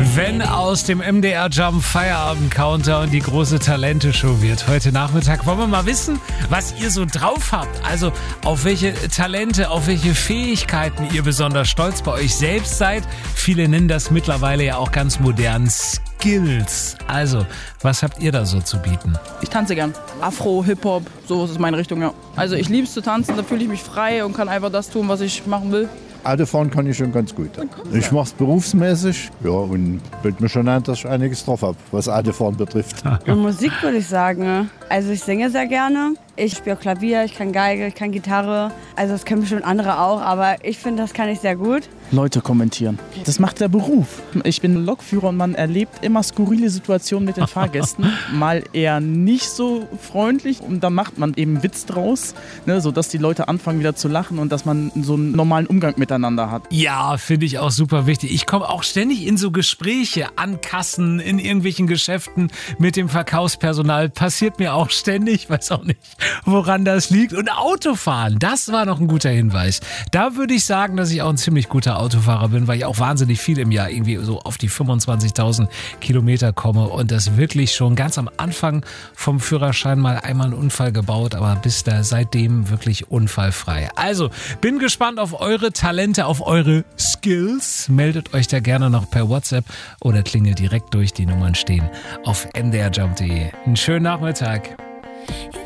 Wenn aus dem MDR Jump Feierabend Countdown die große Talente-Show wird heute Nachmittag, wollen wir mal wissen, was ihr so drauf habt. Also auf welche Talente, auf welche Fähigkeiten ihr besonders stolz bei euch selbst seid. Viele nennen das mittlerweile ja auch ganz modern Skills. Also, was habt ihr da so zu bieten? Ich tanze gern. Afro, Hip-Hop, sowas ist meine Richtung, ja. Also ich liebe es zu tanzen, da fühle ich mich frei und kann einfach das tun, was ich machen will. Autofahren kann ich schon ganz gut. Ich mache es berufsmäßig, ja, und bildet mir schon ein, dass ich einiges drauf habe, was Autofahren betrifft. Und Musik würde ich sagen. Also ich singe sehr gerne. Ich spiele Klavier, ich kann Geige, ich kann Gitarre. Also das können bestimmt andere auch, aber ich finde, das kann ich sehr gut. Leute kommentieren. Das macht der Beruf. Ich bin Lokführer und man erlebt immer skurrile Situationen mit den Fahrgästen. Mal eher nicht so freundlich und dann macht man eben Witz draus, ne, sodass die Leute anfangen wieder zu lachen und dass man so einen normalen Umgang miteinander hat. Ja, finde ich auch super wichtig. Ich komme auch ständig in so Gespräche an Kassen, in irgendwelchen Geschäften mit dem Verkaufspersonal. Passiert mir auch ständig, weiß auch nicht, woran das liegt. Und Autofahren, das war noch ein guter Hinweis. Da würde ich sagen, dass ich auch ein ziemlich guter Autofahrer bin, weil ich auch wahnsinnig viel im Jahr irgendwie so auf die 25.000 Kilometer komme und das wirklich schon ganz am Anfang vom Führerschein mal einmal einen Unfall gebaut, aber bis da seitdem wirklich unfallfrei. Also, bin gespannt auf eure Talente, auf eure Skills. Meldet euch da gerne noch per WhatsApp oder klingelt direkt durch. Die Nummern stehen auf ndrjump.de. Einen schönen Nachmittag.